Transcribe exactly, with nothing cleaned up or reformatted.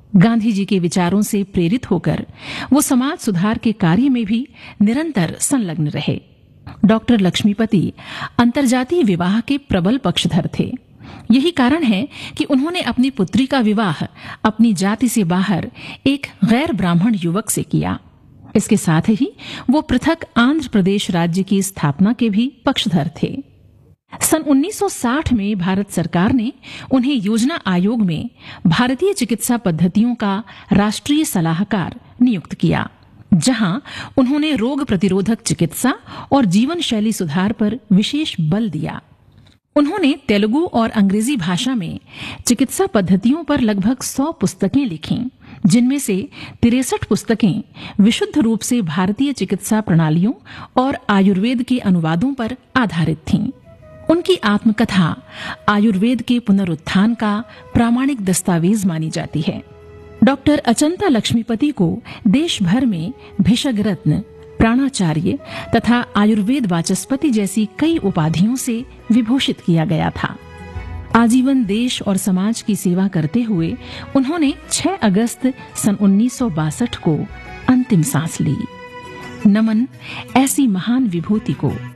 गांधी जी के विचारों से प्रेरित होकर वो समाज सुधार के कार्य में भी निरंतर संलग्न रहे। डॉक्टर लक्ष्मीपति अंतर्जातीय विवाह के प्रबल पक्षधर थे। यही कारण है कि उन्होंने अपनी पुत्री का विवाह अपनी जाति से बाहर एक गैर ब्राह्मण युवक से किया। इसके साथ ही वो पृथक आंध्र प्रदेश राज्य की स्थापना के भी पक्षधर थे। सन उन्नीस सौ साठ में भारत सरकार ने उन्हें योजना आयोग में भारतीय चिकित्सा पद्धतियों का राष्ट्रीय सलाहकार नियुक्त किया, जहां उन्होंने रोग प्रतिरोधक चिकित्सा और जीवन शैली सुधार पर विशेष बल दिया। उन्होंने तेलुगु और अंग्रेजी भाषा में चिकित्सा पद्धतियों पर लगभग सौ पुस्तकें लिखीं, जिनमें से तिरसठ पुस्तकें विशुद्ध रूप से भारतीय चिकित्सा प्रणालियों और आयुर्वेद के अनुवादों पर आधारित थीं। उनकी आत्मकथा आयुर्वेद के पुनरुत्थान का प्रामाणिक दस्तावेज मानी जाती है। डॉक्टर अचंता लक्ष्मीपति को देश भर में भिषग रत्न, प्राणाचार्य तथा आयुर्वेद वाचस्पति जैसी कई उपाधियों से विभूषित किया गया था। आजीवन देश और समाज की सेवा करते हुए उन्होंने छह अगस्त सन उन्नीस सौ बासठ को अंतिम सांस ली। नमन ऐसी महान विभूति को।